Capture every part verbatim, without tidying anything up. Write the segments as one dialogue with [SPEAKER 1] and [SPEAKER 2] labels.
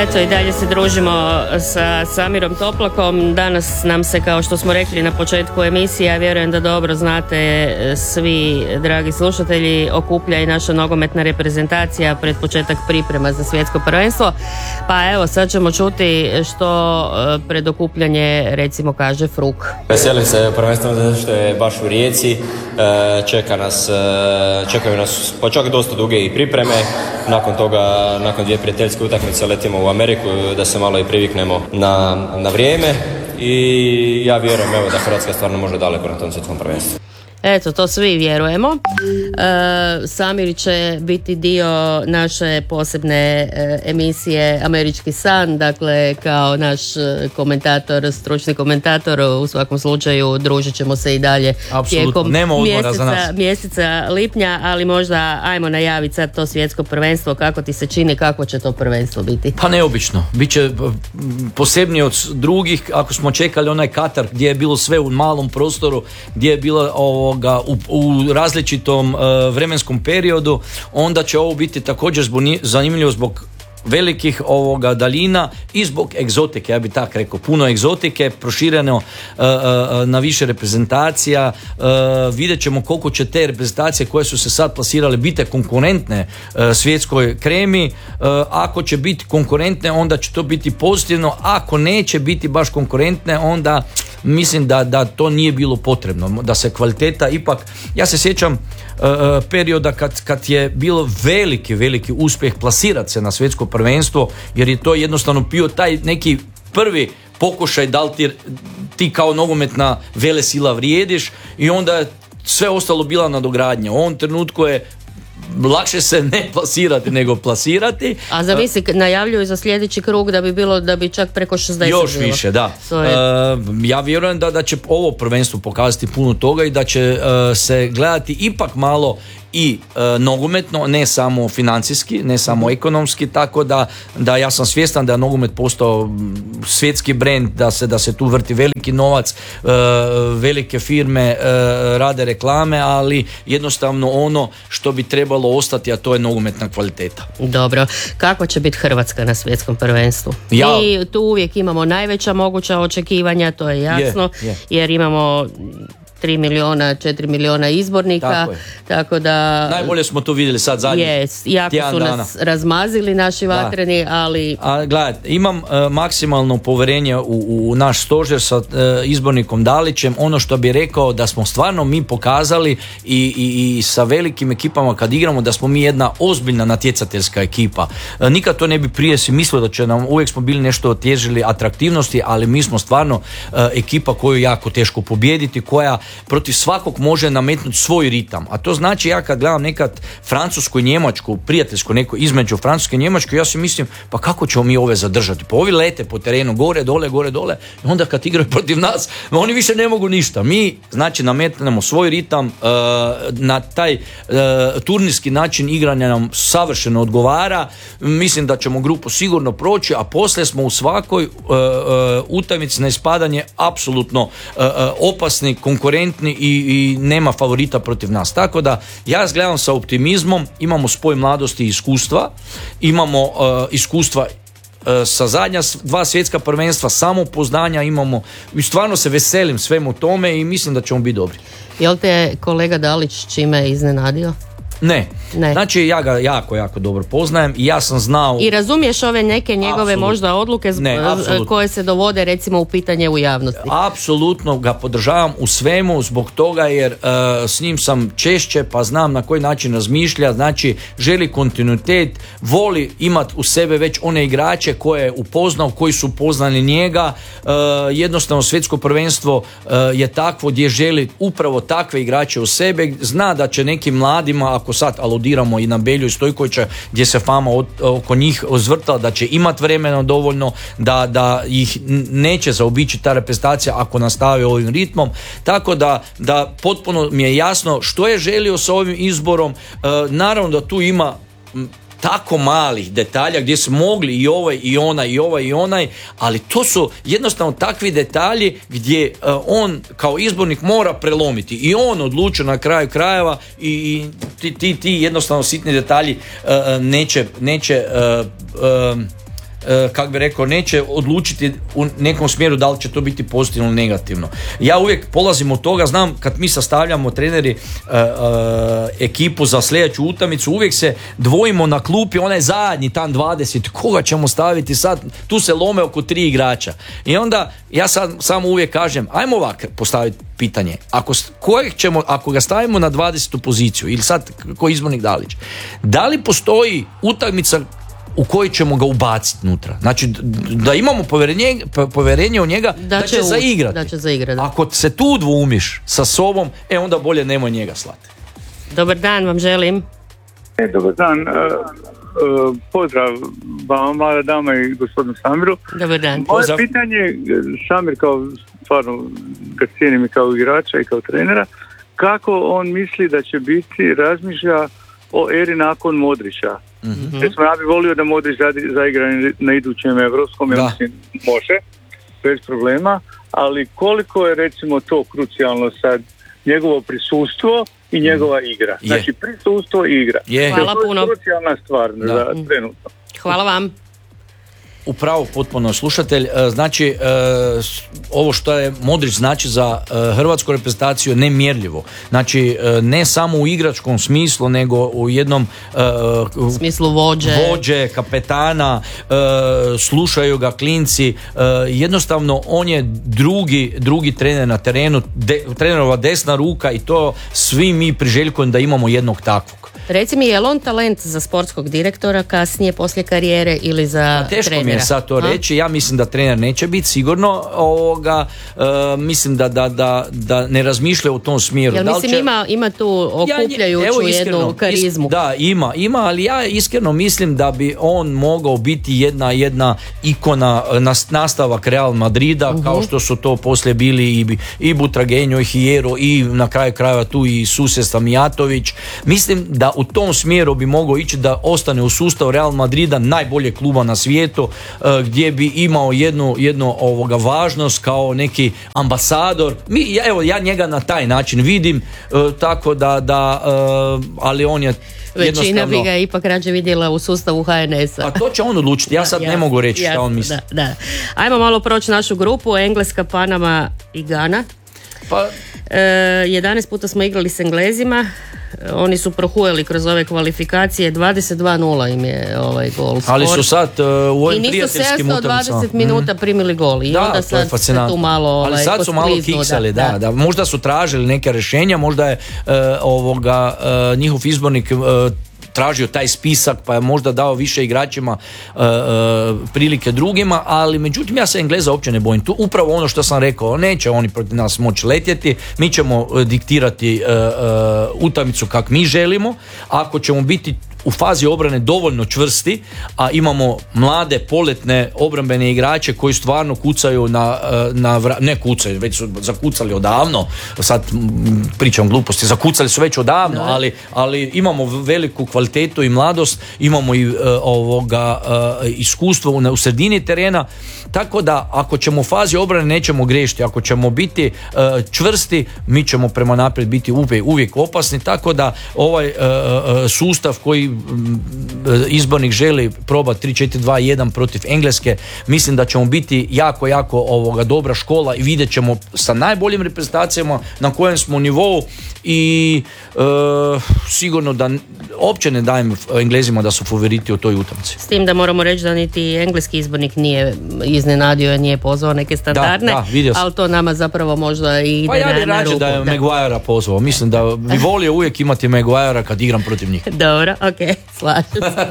[SPEAKER 1] Eto, i dalje se družimo sa Samirom Toplakom. Danas nam se, kao što smo rekli na početku emisije, ja vjerujem da dobro znate svi, dragi slušatelji, okuplja i naša nogometna reprezentacija pred početak priprema za svjetsko prvenstvo. Pa evo, sad ćemo čuti što pred okupljanje, recimo, kaže Fruk.
[SPEAKER 2] Veselim se prvenstveno zato što je baš u Rijeci. Čeka nas, čekaju nas pa čak dosta duge i pripreme. Nakon toga, nakon dvije prijateljske utakmice letimo u Ameriku da se malo i priviknemo na, na vrijeme i ja vjerujem evo, da Hrvatska stvarno može daleko na tom svjetskom prvenstvu.
[SPEAKER 1] Eto, to svi vjerujemo. E, Samir će biti dio naše posebne e, emisije Američki san, dakle kao naš komentator, stručni komentator. U svakom slučaju družit ćemo se i dalje tijekom mjeseca, mjeseca lipnja, ali možda ajmo najaviti sad to svjetsko prvenstvo, kako ti se čini, kako će to prvenstvo biti?
[SPEAKER 3] Pa neobično, biće posebnije od drugih. Ako smo čekali onaj Katar gdje je bilo sve u malom prostoru, gdje je bilo ovo U, u različitom uh, vremenskom periodu, onda će ovo biti također zbuni, zanimljivo zbog velikih ovoga daljina i zbog egzotike, ja bih tak rekao, puno egzotike, prošireno uh, uh, na više reprezentacija. Uh, vidjet ćemo koliko će te reprezentacije koje su se sad plasirale biti konkurentne uh, svjetskoj kremi. Uh, ako će biti konkurentne, onda će to biti pozitivno. Ako neće biti baš konkurentne, onda mislim da, da to nije bilo potrebno, da se kvaliteta ipak, ja se sjećam uh, perioda kad, kad je bilo veliki, veliki uspjeh plasirati se na svjetsko prvenstvo, jer je to jednostavno bio taj neki prvi pokušaj da li ti, ti kao nogometna velesila vrijediš i onda je sve ostalo bila nadogradnja. U ovom trenutku je lakše se ne plasirati nego plasirati.
[SPEAKER 1] A zamisli, najavljuju za sljedeći krug da bi bilo, da bi čak preko šezdeset
[SPEAKER 3] još
[SPEAKER 1] bilo.
[SPEAKER 3] više, da.
[SPEAKER 1] Je...
[SPEAKER 3] Uh, ja vjerujem da, da će ovo prvenstvo pokazati puno toga i da će uh, se gledati ipak malo i e, nogometno, ne samo financijski, ne samo ekonomski, tako da, da ja sam svjestan da je nogomet postao svjetski brend, da se, da se tu vrti veliki novac, e, velike firme e, rade reklame, ali jednostavno ono što bi trebalo ostati, a to je nogometna kvaliteta.
[SPEAKER 1] Dobro, kako će biti Hrvatska na svjetskom prvenstvu?
[SPEAKER 3] Ja.
[SPEAKER 1] Mi tu uvijek imamo najveća moguća očekivanja, to je jasno,
[SPEAKER 3] je, je.
[SPEAKER 1] jer imamo tri miliona, četiri miliona izbornika, tako, tako da...
[SPEAKER 3] Najbolje smo to vidjeli sad zadnjih
[SPEAKER 1] yes, jako su
[SPEAKER 3] dana.
[SPEAKER 1] nas razmazili naši da. vatreni, ali...
[SPEAKER 3] A gledajte, imam uh, maksimalno povjerenje u, u naš stožer sa uh, izbornikom Dalićem. Ono što bi rekao da smo stvarno mi pokazali i, i, i sa velikim ekipama kad igramo da smo mi jedna ozbiljna natjecateljska ekipa. Uh, nikad to ne bi prije si mislio da će nam, uvijek smo bili nešto otježili atraktivnosti, ali mi smo stvarno uh, ekipa koju jako teško pobijediti, koja protiv svakog može nametnuti svoj ritam. A to znači, ja kad gledam nekad Francusku i Njemačku, prijateljsko neko između Francuske i Njemačke, ja si mislim, pa kako ćemo mi ove zadržati? Pa ovi lete po terenu, gore, dole, gore, dole, i onda kad igraju protiv nas, oni više ne mogu ništa. Mi, znači, nametnemo svoj ritam, uh, na taj uh, turnirski način igranja nam savršeno odgovara. Mislim da ćemo grupu sigurno proći, a poslije smo u svakoj uh, uh, utakmici na ispadanje apsolutno uh, uh, opasni, konkurentni i, i nema favorita protiv nas. Tako da ja gledam sa optimizmom, imamo spoj mladosti i iskustva, imamo uh, iskustva uh, sa zadnja dva svjetska prvenstva, samopouzdanja imamo i stvarno se veselim svemu tome i mislim da ćemo biti dobri.
[SPEAKER 1] Jel te kolega Dalić čime iznenadio?
[SPEAKER 3] Ne.
[SPEAKER 1] ne,
[SPEAKER 3] znači ja ga jako, jako dobro poznajem i ja sam znao...
[SPEAKER 1] I razumiješ ove neke njegove Absolut. možda odluke ne, koje se dovode recimo u pitanje u javnosti?
[SPEAKER 3] Apsolutno ga podržavam u svemu zbog toga jer uh, s njim sam češće pa znam na koji način razmišlja, znači želi kontinuitet, voli imati u sebe već one igrače koje je upoznao, koji su poznali njega, uh, jednostavno svjetsko prvenstvo uh, je takvo gdje želi upravo takve igrače u sebe, zna da će nekim mladima, ako sad aludiramo i na Belju i Stojkovića gdje se fama od, oko njih ozvrtala da će imati vremena dovoljno, da, da ih neće zaobići ta reprezentacija ako nastave ovim ritmom, tako da, da potpuno mi je jasno što je želio sa ovim izborom. E, naravno da tu ima tako malih detalja gdje su mogli i ovaj i onaj i ovaj i onaj, ali to su jednostavno takvi detalji gdje uh, on kao izbornik mora prelomiti i on odlučio na kraju krajeva i, i ti, ti, ti jednostavno sitni detalji uh, neće, neće uh, uh, kako bi rekao, neće odlučiti u nekom smjeru da li će to biti pozitivno ili negativno. Ja uvijek polazim od toga, znam kad mi sastavljamo treneri uh, uh, ekipu za sljedeću utakmicu, uvijek se dvojimo na klupi, onaj zadnji tam dvadeset, koga ćemo staviti sad, tu se lome oko tri igrača. I onda ja sad samo uvijek kažem, ajmo ovak postaviti pitanje, ako, kojeg ćemo, ako ga stavimo na dvadesetu poziciju, ili sad ko izbornik Dalić, da li postoji utakmica u kojoj ćemo ga ubaciti nutra? Znači, da imamo povjerenje, povjerenje u njega da, da će, će zaigrati.
[SPEAKER 1] Da će zaigrati.
[SPEAKER 3] Ako se tu dvoumiš sa sobom, e onda bolje nemoj njega slati.
[SPEAKER 1] Dobar dan vam želim.
[SPEAKER 4] E, dobar dan. Uh, uh, pozdrav vama, mlada dama i gospodinu Samiru.
[SPEAKER 1] Dobar dan.
[SPEAKER 4] Moje
[SPEAKER 3] Pozdrav.
[SPEAKER 4] pitanje, Samir kao stvarno ga cijenim i kao igrača i kao trenera, kako on misli da će biti, razmišlja o eri nakon Modrića. Mm-hmm. Recimo, ja bih volio da Modrić zaigra na idućem Evropskom, ja mislim može, bez problema, ali koliko je recimo to krucijalno sad, njegovo prisustvo i njegova igra.
[SPEAKER 3] Je.
[SPEAKER 4] Znači prisustvo i igra.
[SPEAKER 3] Je.
[SPEAKER 1] Hvala
[SPEAKER 4] to
[SPEAKER 1] puno.
[SPEAKER 4] je krucijalna stvar za trenutno.
[SPEAKER 1] Hvala vam.
[SPEAKER 3] Upravo potpuno slušatelj, znači ovo što je Modrić znači za hrvatsku reprezentaciju je nemjerljivo. Znači ne samo u igračkom smislu, nego u jednom
[SPEAKER 1] u smislu vođe,
[SPEAKER 3] vođe kapetana, slušaju ga klinci, jednostavno on je drugi, drugi trener na terenu, de, trenerova desna ruka i to svi mi priželjkujemo da imamo jednog takvog.
[SPEAKER 1] Reci mi, je li on talent za sportskog direktora kasnije poslije karijere ili za
[SPEAKER 3] teško
[SPEAKER 1] trenera?
[SPEAKER 3] Mi je sad to reći, ja mislim da trener neće biti sigurno ovoga, uh, mislim da, da, da, da ne razmišlja u tom smjeru.
[SPEAKER 1] Jel, mislim,
[SPEAKER 3] će...
[SPEAKER 1] ima, ima tu okupljajuću ja, evo, iskreno, jednu karizmu.
[SPEAKER 3] Is, da, ima, ima, ali ja iskreno mislim da bi on mogao biti jedna, jedna ikona, nastavak Real Madrida, uh-huh. kao što su to poslije bili i, i Butragenjo, i Hierro, i na kraju krajeva tu i Susesa Mijatović. Mislim da u tom smjeru bi mogao ići da ostane u sustavu Real Madrida, najbolje kluba na svijetu, gdje bi imao jednu, jednu ovoga važnost kao neki ambasador. Mi, evo, ja njega na taj način vidim, tako da, da ali on je
[SPEAKER 1] većina bi ga ipak rađe vidjela u sustavu H N S-a.
[SPEAKER 3] A to će on odlučiti, ja sad da, ne mogu reći šta on misli.
[SPEAKER 1] Da, da. Ajmo malo proći našu grupu, Engleska, Panama i Gana.
[SPEAKER 3] Pa...
[SPEAKER 1] E, jedanaest puta smo igrali s Englezima, oni su prohujeli kroz ove kvalifikacije, dvadeset dva nula im je ovaj gol skor.
[SPEAKER 3] Ali su sad uh, u ovim prijateljskim utakmicama. I nisu sedamsto dvadeset minuta primili gol. I da,
[SPEAKER 1] onda sad se tu malo ovaj,
[SPEAKER 3] ali sad su malo kiksali, da, da. da. Možda su tražili neke rješenja, možda je uh, ovoga uh, njihov izbornik uh, tražio taj spisak pa je možda dao više igračima uh, uh, prilike drugima, ali međutim ja se Engleza uopće ne bojim. Tu upravo ono što sam rekao, neće oni protiv nas moći letjeti, mi ćemo uh, diktirati uh, uh, utakmicu kak mi želimo, ako ćemo biti u fazi obrane dovoljno čvrsti, a imamo mlade poletne obrambene igrače koji stvarno kucaju na, na vra... ne kucaju, već su zakucali odavno, sad pričam gluposti, zakucali su već odavno, ali, ali imamo veliku kvalitetu i mladost, imamo i uh, ovoga uh, iskustvo u, u sredini terena, tako da ako ćemo u fazi obrane nećemo griješiti, ako ćemo biti uh, čvrsti, mi ćemo prema naprijed biti uvijek, uvijek opasni, tako da ovaj uh, uh, sustav koji izbornik želi probati tri četiri dva jedan protiv Engleske, mislim da ćemo biti jako, jako ovoga dobra škola i vidjet ćemo sa najboljim reprezentacijama na kojem smo nivou i e, sigurno da uopće ne dajem Englezima da su favoriti u toj utakmici.
[SPEAKER 1] S tim da moramo reći da niti engleski izbornik nije iznenadio, nije pozvao neke standardne, da, da, ali to nama zapravo možda i ide
[SPEAKER 3] pa ja
[SPEAKER 1] na, na ruku.
[SPEAKER 3] Da je Maguirea pozvao, mislim da bi volio uvijek imati Maguirea kad igram protiv njih.
[SPEAKER 1] Dobro, ok, slažem se.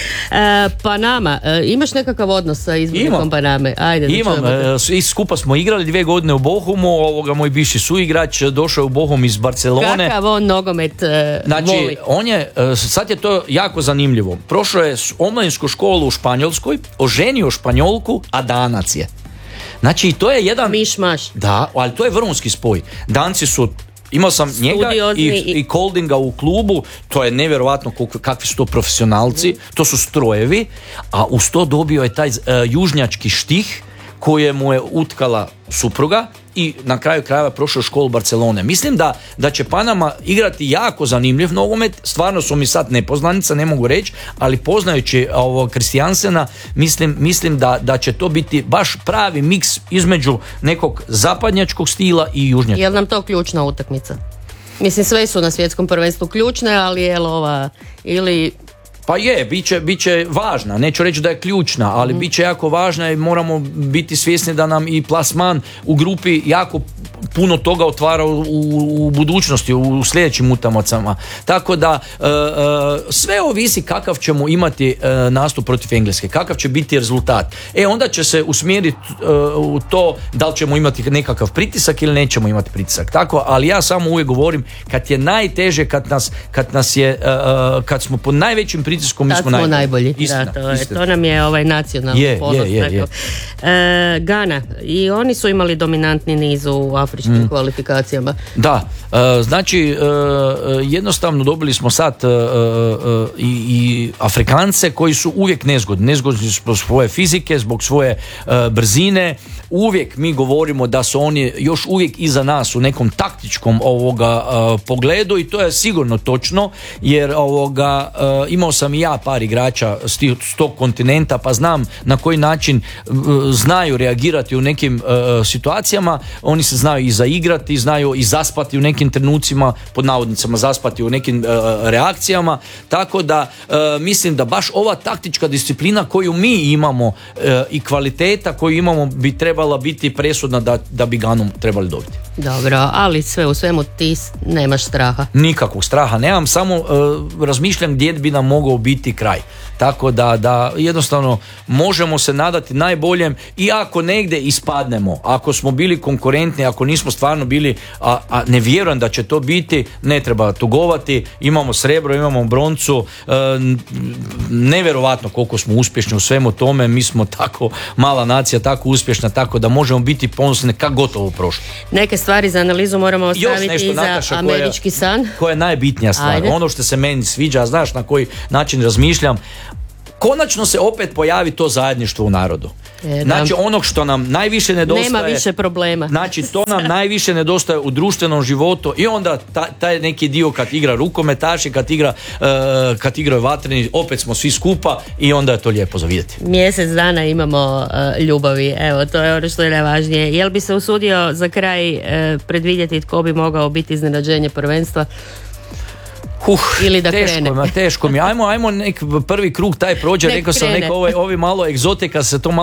[SPEAKER 1] e, Panama, e, imaš nekakav odnos sa izbornikom Paname? Ajde, da
[SPEAKER 3] imam, e, skupa smo igrali dvije godine u Bohumu, ovoga moj bivši suigrač došao u Bohum iz Barcelone.
[SPEAKER 1] Kakav on nogomet e,
[SPEAKER 3] znači,
[SPEAKER 1] voli?
[SPEAKER 3] On je, sad je to jako zanimljivo, prošao je omladinsku školu u Španjolskoj, oženio Španjolku, a Danac je. Znači, to je jedan...
[SPEAKER 1] Miš maš.
[SPEAKER 3] Da, ali to je vrhunski spoj. Danci su... Imao sam njega i, i Coldinga u klubu, to je nevjerojatno kakvi su to profesionalci, to su strojevi, a uz to dobio je taj uh, južnjački štih koje mu je utkala supruga i na kraju krajeva prošao školu Barcelone. Mislim da, da će Panama igrati jako zanimljiv nogomet, stvarno su mi sad nepoznanica, ne mogu reći, ali poznajući ovog Kristijansena, mislim, mislim da, da će to biti baš pravi miks između nekog zapadnjačkog stila i južnjačkog.
[SPEAKER 1] Je li nam to ključna utakmica? Mislim, sve su na svjetskom prvenstvu ključne, ali je li ova ili...
[SPEAKER 3] Pa je, bit će, bit će važna, neću reći da je ključna, ali mm. bit će jako važna i moramo biti svjesni da nam i plasman u grupi jako puno toga otvara u, u budućnosti, u sljedećim utakmicama. Tako da uh, uh, sve ovisi kakav ćemo imati uh, nastup protiv Engleske, kakav će biti rezultat. E onda će se usmjeriti uh, u to da li ćemo imati nekakav pritisak ili nećemo imati pritisak. Tako, ali ja samo uvijek govorim kad je najteže, kad nas, kad nas je, uh, kad smo pod najvećim pritiskom, mi smo,
[SPEAKER 1] smo najbolji.
[SPEAKER 3] najbolji. Istina,
[SPEAKER 1] da, to, je,
[SPEAKER 3] istina.
[SPEAKER 1] to nam je ovaj nacionalni
[SPEAKER 3] je,
[SPEAKER 1] ponos.
[SPEAKER 3] Je, je, je.
[SPEAKER 1] E, Gana, i oni su imali dominantni niz u afričkim mm. kvalifikacijama.
[SPEAKER 3] Da, e, znači e, jednostavno dobili smo sad e, e, i, i Afrikance koji su uvijek nezgodni. Nezgodni zbog svoje fizike, zbog svoje e, brzine. Uvijek mi govorimo da su oni još uvijek iza nas u nekom taktičkom ovoga e, pogledu i to je sigurno točno, jer ovoga e, imao sam i ja par igrača s, tih, s tog kontinenta, pa znam na koji način e, znaju reagirati u nekim e, situacijama. Oni se znaju i zaigrati, znaju i zaspati u nekim trenucima, pod navodnicama zaspati u nekim e, reakcijama, tako da e, mislim da baš ova taktička disciplina koju mi imamo e, i kvaliteta koju imamo bi trebala biti presudna da, da bi Ganu trebali dobiti.
[SPEAKER 1] Dobro, ali sve u svemu ti nemaš straha.
[SPEAKER 3] Nikakvog straha nemam, samo e, razmišljam gdje bi nam mogao biti kraj. Tako da, da jednostavno možemo se nadati najboljem i ako negdje ispadnemo, ako smo bili konkurentni, ako nismo stvarno bili, a, a ne vjerujem da će to biti, ne treba tugovati, imamo srebro, imamo broncu, e, nevjerovatno koliko smo uspješni u svemu tome, mi smo tako mala nacija, tako uspješna, tako da možemo biti ponosni kako gotovo prošlo.
[SPEAKER 1] Neke stvari za analizu moramo ostaviti
[SPEAKER 3] nešto,
[SPEAKER 1] za
[SPEAKER 3] Nataša,
[SPEAKER 1] američki
[SPEAKER 3] koja,
[SPEAKER 1] san.
[SPEAKER 3] Koja je najbitnija stvar,
[SPEAKER 1] Ajde.
[SPEAKER 3] Ono što se meni sviđa, znaš na koji način razmišljam, konačno se opet pojavi to zajedništvo u narodu. E, znači onog što nam najviše nedostaje.
[SPEAKER 1] Nema više problema.
[SPEAKER 3] Znači to nam najviše nedostaje u društvenom životu i onda taj, taj neki dio kad igra rukometaši, kad igra uh, kad igraju vatreni, opet smo svi skupa i onda je to lijepo za vidjeti.
[SPEAKER 1] Mjesec dana imamo uh, ljubavi, evo to je ono što je najvažnije. Jel bi se usudio za kraj uh, predvidjeti tko bi mogao biti iznenađenje prvenstva?
[SPEAKER 3] Uh,
[SPEAKER 1] ili da
[SPEAKER 3] teško,
[SPEAKER 1] krene.
[SPEAKER 3] Ma, teško mi. Ajmo, ajmo nek prvi krug taj prođe,
[SPEAKER 1] nek
[SPEAKER 3] rekao sam
[SPEAKER 1] krene.
[SPEAKER 3] nek ovaj, ovi malo egzotika se to malo